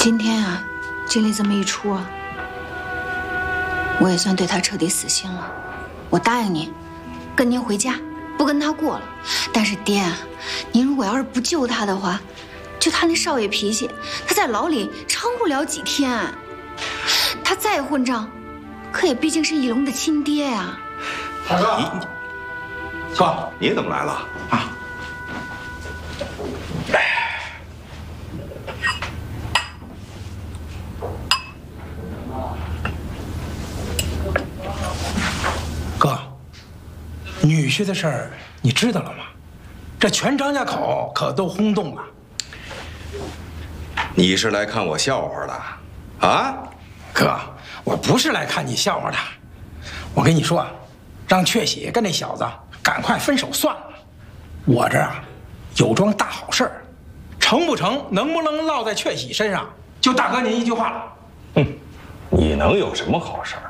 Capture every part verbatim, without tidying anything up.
今天啊，经历这么一出啊，我也算对他彻底死心了。我答应您，跟您回家，不跟他过了。但是爹啊，您如果要是不救他的话，就他那少爷脾气，他在牢里撑不了几天。他再混账，可也毕竟是翼龙的亲爹呀。 大哥， 你哥，你怎么来了啊？ 哥，女婿的事儿你知道了吗？这全张家口可都轰动了。 你是来看我笑话的，啊？ 哥，我不是来看你笑话的。我跟你说，让雀喜跟那小子赶快分手算了。我这啊，有桩大好事儿，成不成，能不能落在雀喜身上，就大哥您一句话了。 嗯，你能有什么好事儿？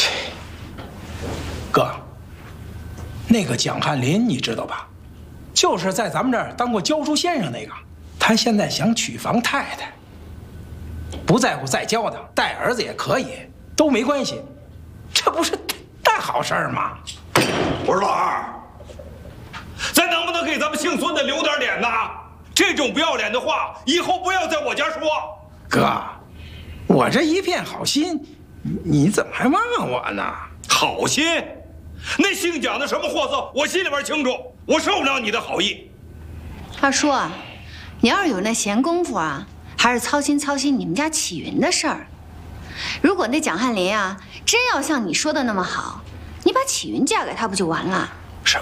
哥，那个蒋汉林你知道吧？就是在咱们这儿当过教书先生那个，他现在想娶房太太，不在乎再教的，带儿子也可以，都没关系，这不是大好事儿吗？ 我说老二，咱能不能给咱们姓孙的留点脸呢？这种不要脸的话，以后不要在我家说。 哥，我这一片好心，你怎么还骂我呢？ 好心？那姓蒋的什么货色，我心里边清楚，我受不了你的好意。 二叔啊，你要是有那闲工夫啊，还是操心操心你们家启云的事儿。如果那蒋汉林啊真要像你说的那么好，你把启云嫁给他不就完了？